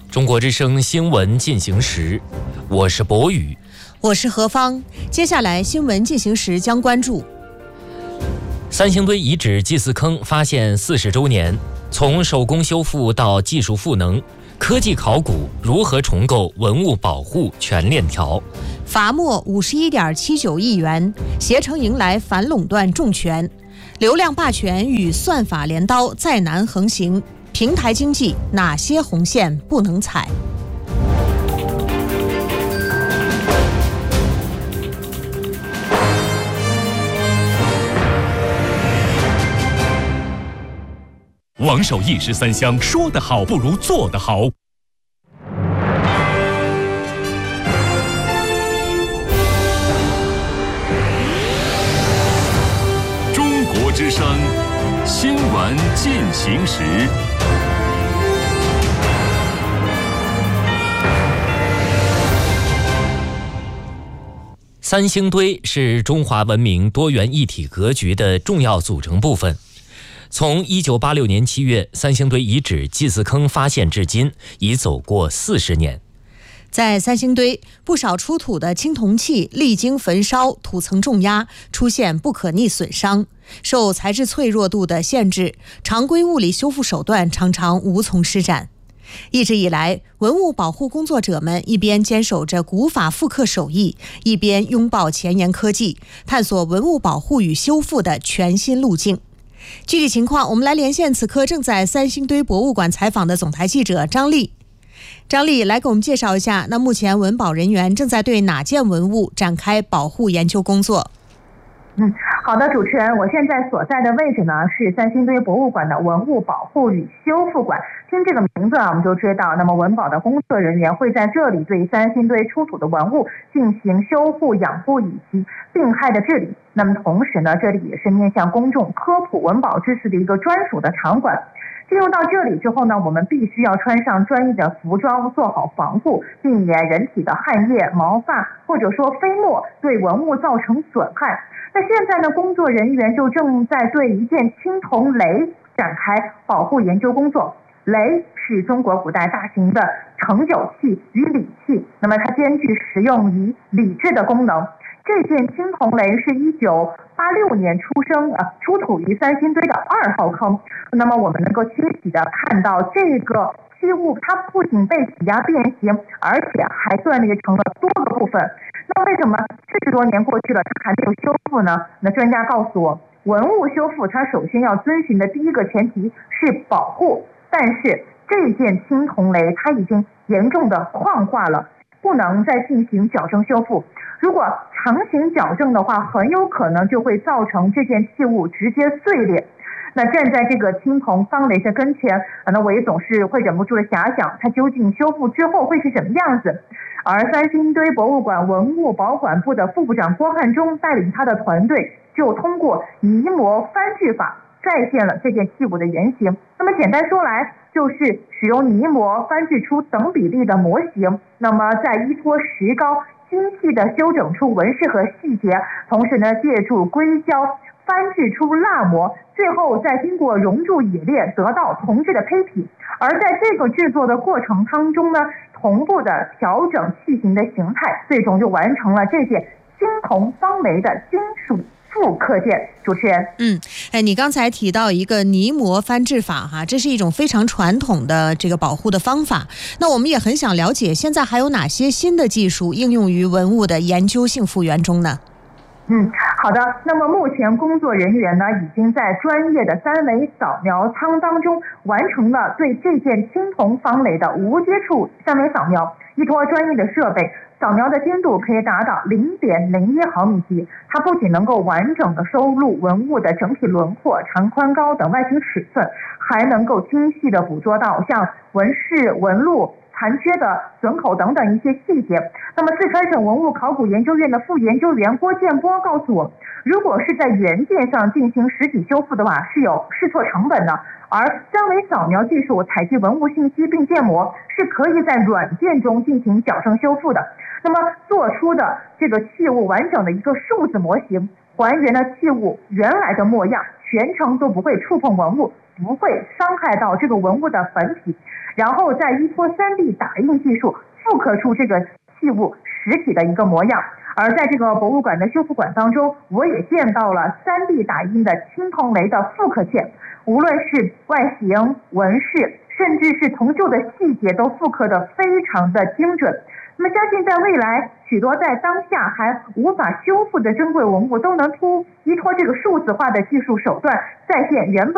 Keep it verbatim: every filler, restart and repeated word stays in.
中国之声新闻进行时，我是博宇， 我是何芳。接下来新闻进行时将关注三星堆遗址祭祀坑发现四十周年，从手工修复到技术赋能，科技考古如何重构文物保护全链条。 罚没五十一点七九亿元，携程迎来反垄断重拳，流量霸权与算法镰刀再难横行，平台经济哪些红线不能踩？ 王守义十三香，说得好不如做得好。中国之声新闻进行时。 三星堆是中华文明多元一体格局的重要组成部分。从一九八六年七月三星堆遗址祭祀坑发现至今，已走过四十年。 在三星堆，不少出土的青铜器历经焚烧、土层重压，出现不可逆损伤。受材质脆弱度的限制，常规物理修复手段常常无从施展。一直以来，文物保护工作者们一边坚守着古法复刻手艺，一边拥抱前沿科技，探索文物保护与修复的全新路径。具体情况，我们来连线此刻正在三星堆博物馆采访的总台记者张丽。张丽来给我们介绍一下，那目前文保人员正在对哪件文物展开保护研究工作？ 嗯，好的，主持人，我现在所在的位置呢是三星堆博物馆的文物保护与修复馆。听这个名字啊，我们就知道，那么文保的工作人员会在这里对三星堆出土的文物进行修护、养护以及病害的治理。那么同时呢，这里也是面向公众科普文保知识的一个专属的场馆。进入到这里之后呢，我们必须要穿上专业的服装，做好防护，避免人体的汗液、毛发或者说飞沫对文物造成损害。那现在呢，工作人员就正在对一件青铜雷展开保护研究工作。雷是中国古代大型的盛酒器与礼器，那么它兼具实用与礼制的功能。这件青铜雷是一九八六年出生啊，出土于三星堆的二号坑。那么我们能够清晰的看到这个器物，它不仅被挤压变形，而且还断裂成了多个部分。那为什么四十多年过去了，它还没有修复呢？那专家告诉我，文物修复它首先要遵循的第一个前提是保护，但是这件青铜雷它已经严重的矿化了，不能再进行矫正修复。如果强行矫正的话，很有可能就会造成这件器物直接碎裂。那站在这个青铜方雷的跟前，那我也总是会忍不住的遐想，它究竟修复之后会是什么样子。而三星堆博物馆文物保管部的副部长郭汉忠带领他的团队，就通过泥模翻制法再现了这件器物的原型。那么简单说来，就是使用泥模翻制出等比例的模型，那么再依托石膏精细的修整出纹饰和细节，同时呢，借助硅胶翻制出蜡模，最后再经过熔铸冶炼得到铜制的胚体。而在这个制作的过程当中呢，同步的调整器型的形态，最终就完成了这件青铜方雷的金属复刻件。主持人， 嗯，哎，你刚才提到一个泥模翻制法哈，这是一种非常传统的这个保护的方法。那我们也很想了解，现在还有哪些新的技术应用于文物的研究性复原中呢？ 嗯，好的。那么目前工作人员呢，已经在专业的三维扫描舱当中完成了对这件青铜方雷的无接触三维扫描，依托专业的设备，扫描的精度可以达到零点零一毫米级。它不仅能够完整的收录文物的整体轮廓、长宽高等外形尺寸，还能够精细的捕捉到像纹饰、纹路、残缺的损口等等一些细节。那么四川省文物考古研究院的副研究员郭建波告诉我，如果是在原件上进行实体修复的话，是有试错成本的，而三维扫描技术采集文物信息并建模，是可以在软件中进行矫正修复的。那么做出的这个器物完整的一个数字模型，还原了器物原来的模样，全程都不会触碰文物。 不会伤害到这个文物的本体，然后再依托 三 D 打印技术复刻出这个器物实体的一个模样。而在这个博物馆的修复馆当中，我也见到了 三 D 打印的青铜雷的复刻件，无论是外形、纹饰，甚至是铜锈的细节都复刻得非常的精准。那么相信在未来，许多在当下还无法修复的珍贵文物都能突依托这个数字化的技术手段，再现原本